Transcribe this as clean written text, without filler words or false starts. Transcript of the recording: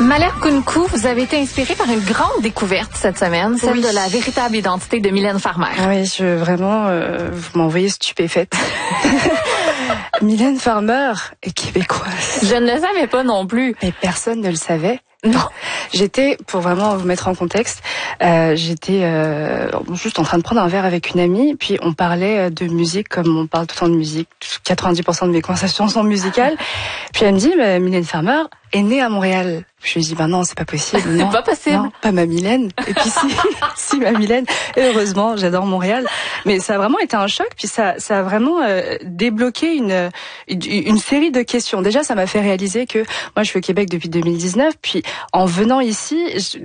Malher Kounkou, vous avez été inspirée par une grande découverte cette semaine, celle de la véritable identité de Mylène Farmer. Ah oui, vous m'envoyez stupéfaite. Mylène Farmer est québécoise. Je ne le savais pas non plus. Mais personne ne le savait. Non. J'étais, pour vraiment vous mettre en contexte, j'étais juste en train de prendre un verre avec une amie, puis on parlait de musique comme on parle tout le temps de musique. 90% de mes conversations sont musicales. Puis elle me dit, Mylène Farmer est née à Montréal. Je lui dis, non, c'est pas possible. Non, pas possible. Non, pas ma Mylène. Et puis si ma Mylène. Et heureusement, j'adore Montréal. Mais ça a vraiment été un choc. Puis ça a vraiment débloqué une série de questions. Déjà, ça m'a fait réaliser que moi, je suis au Québec depuis 2019. Puis en venant ici,